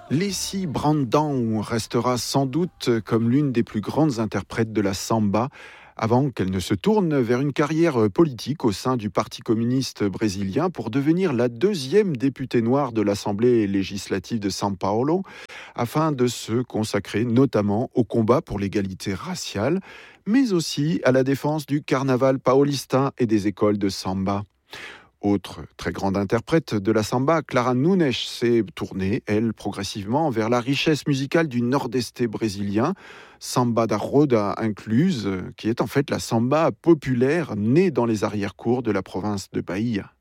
Leslie Brandão restera sans doute comme l'une des plus grandes interprètes de la samba avant qu'elle ne se tourne vers une carrière politique au sein du Parti communiste brésilien pour devenir la deuxième députée noire de l'Assemblée législative de São Paulo, afin de se consacrer notamment au combat pour l'égalité raciale, mais aussi à la défense du carnaval paulista et des écoles de samba. Autre très grande interprète de la samba, Clara Nunes s'est tournée, elle, progressivement vers la richesse musicale du nord-est brésilien, samba da roda incluse, qui est en fait la samba populaire née dans les arrière-cours de la province de Bahia.